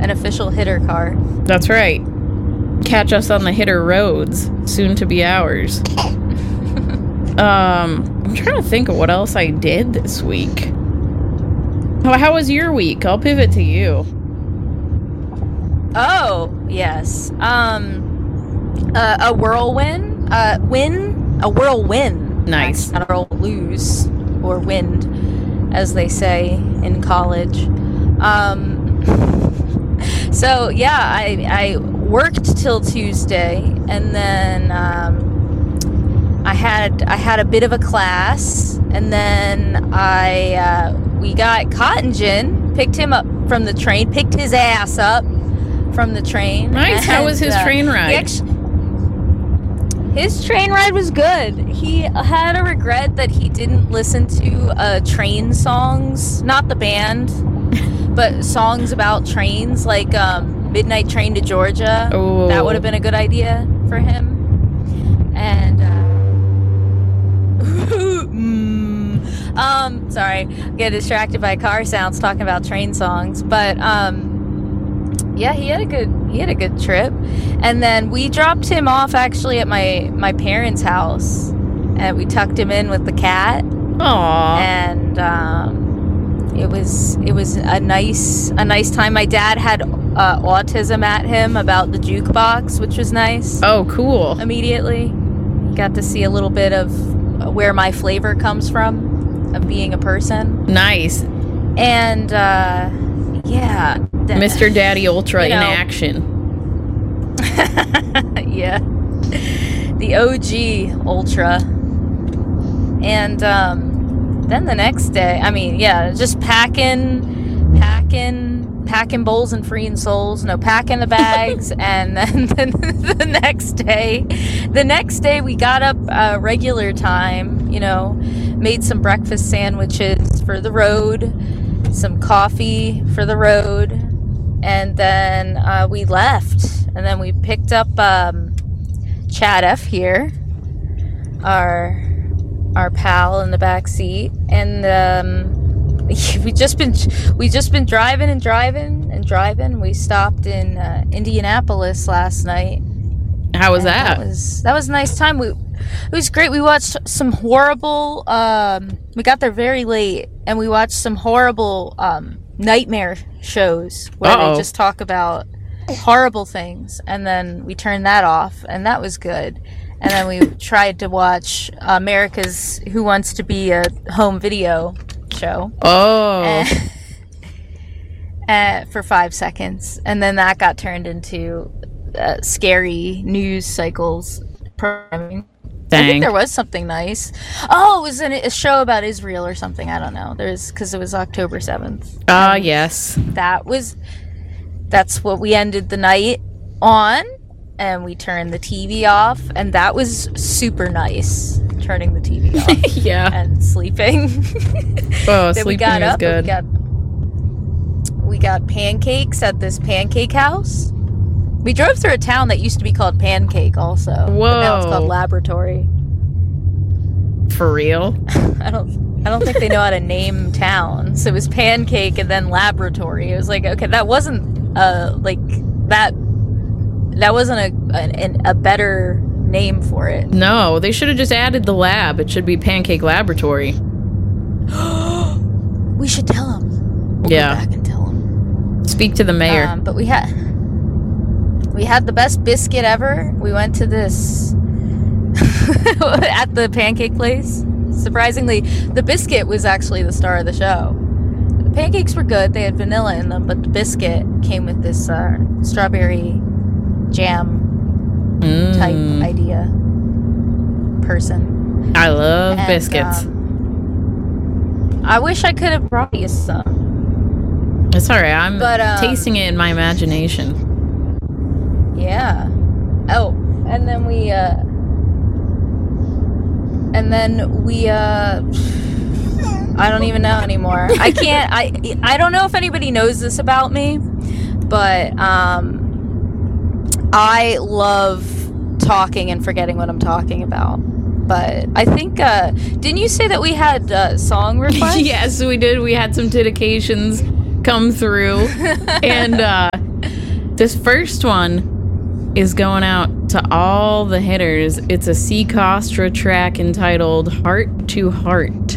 an official Hitter car. That's right. Catch us on the Hitter roads, soon to be ours. I'm trying to think of what else I did this week. How was your week? I'll pivot to you. Oh, yes. A whirlwind. A whirlwind. Nice. Not a lose or wind, as they say in college. So yeah, I worked till Tuesday, and then I had a bit of a class, and then we got Cotton Gin, picked him up from the train, picked his ass up from the train. Nice. How was his train ride? His train ride was good. He had a regret that he didn't listen to train songs, not the band, but songs about trains, like Midnight Train to Georgia. Ooh. That would have been a good idea for him. And sorry, get distracted by car sounds talking about train songs, but yeah, he had a good trip. And then we dropped him off actually at my parents' house, and we tucked him in with the cat. Aww. And it was a nice time. My dad had autism at him about the jukebox, which was nice. Oh, cool. Immediately got to see a little bit of where my flavor comes from of being a person. Nice. And yeah, Mr. Daddy Ultra in action. Yeah, the OG Ultra. And then the next day, just packing bowls and freeing souls. No, packing the bags. And then the next day we got up regular time, made some breakfast sandwiches for the road, some coffee for the road, and then we left. And then we picked up Chad F here, our pal in the back seat, and we just been driving. We stopped in Indianapolis last night. How was that? That was a nice time. It was great. We watched some horrible. We got there very late, and we watched some horrible nightmare shows where they just talk about horrible things, and then we turned that off, and that was good. And then we tried to watch America's Who Wants to Be a Home Video show. Oh. For 5 seconds. And then that got turned into scary news cycles programming. Dang. I think there was something nice. Oh, it was a show about Israel or something. I don't know. Because it was October 7th. Yes. That's what we ended the night on. And we turned the TV off, and that was super nice. Turning the TV off, yeah, and sleeping. Oh, then sleeping we got is up. good. We got pancakes at this pancake house. We drove through a town that used to be called Pancake, also. Whoa! But now it's called Laboratory. For real? I don't think they know how to name towns. It was Pancake and then Laboratory. It was like, okay, that wasn't That wasn't a better name for it. No, they should have just added the lab. It should be Pancake Laboratory. We should tell them. We'll go back and tell them. Speak to the mayor. But we had the best biscuit ever. We went to this at the pancake place. Surprisingly, the biscuit was actually the star of the show. The pancakes were good. They had vanilla in them, but the biscuit came with this strawberry jam type idea person. I love biscuits. I wish I could have brought you some. It's alright. I'm tasting it in my imagination. Yeah. Oh, and then we I don't even know anymore. I don't know if anybody knows this about me, but I love talking and forgetting what I'm talking about. But I think, didn't you say that we had song requests? Yes, we did. We had some dedications come through. And This first one is going out to all the hitters. It's a C. Costra track entitled Heart to Heart.